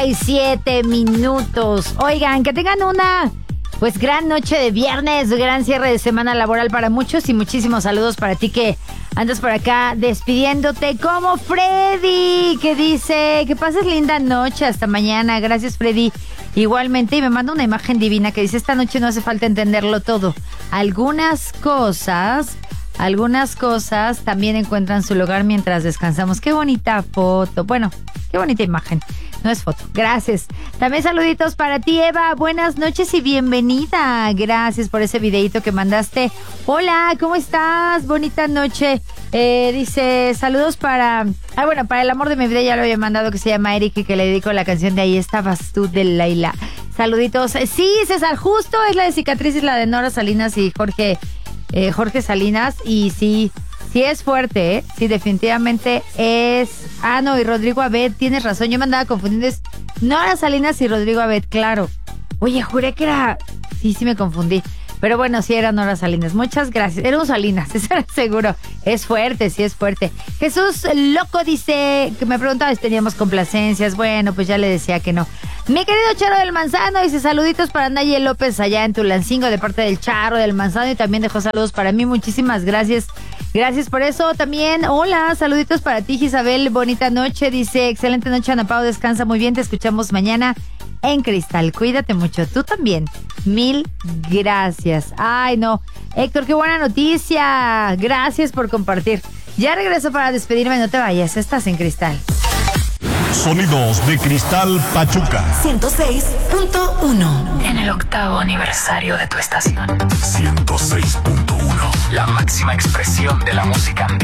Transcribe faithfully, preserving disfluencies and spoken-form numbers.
Siete minutos. Oigan, que tengan una pues gran noche de viernes, gran cierre de semana laboral para muchos y muchísimos saludos para ti que andas por acá despidiéndote como Freddy, que dice que pases linda noche, hasta mañana. Gracias, Freddy. Igualmente, y me manda una imagen divina que dice: esta noche no hace falta entenderlo todo. Algunas cosas, algunas cosas también encuentran su lugar mientras descansamos. Qué bonita foto. Bueno, qué bonita imagen. No es foto. Gracias. También saluditos para ti, Eva. Buenas noches y bienvenida. Gracias por ese videito que mandaste. Hola, ¿cómo estás? Bonita noche. Eh, dice, saludos para... Ah, bueno, para el amor de mi vida ya lo había mandado, que se llama Eric, y que le dedico la canción de Ahí estabas tú, de Laila. Saluditos. Eh, sí, César, justo es la de Cicatrices, la de Nora Salinas y Jorge, eh, Jorge Salinas. Y sí... Sí es fuerte, ¿eh? Sí, definitivamente es... Ah, no, y Rodrigo Abed, tienes razón, yo me andaba confundiendo. Es Nora Salinas y Rodrigo Abed, claro. Oye, juré que era... Sí, sí me confundí. Pero bueno, sí era Nora Salinas. Muchas gracias. Era un Salinas, eso era seguro. Es fuerte, sí es fuerte. Jesús Loco dice... Que me preguntaba si teníamos complacencias. Bueno, pues ya le decía que no. Mi querido Charo del Manzano dice: saluditos para Naye López allá en Tulancingo, de parte del Charo del Manzano, y también dejó saludos para mí. Muchísimas gracias. Gracias por eso. También, hola, saluditos para ti, Isabel. Bonita noche. Dice: excelente noche, Ana Pao. Descansa muy bien. Te escuchamos mañana en Cristal. Cuídate mucho. Tú también. Mil gracias. Ay, no. Héctor, qué buena noticia. Gracias por compartir. Ya regreso para despedirme. No te vayas. Estás en Cristal. Sonidos de Cristal Pachuca ciento seis punto uno. En el octavo aniversario de tu estación. ciento seis punto uno. La máxima expresión de la música.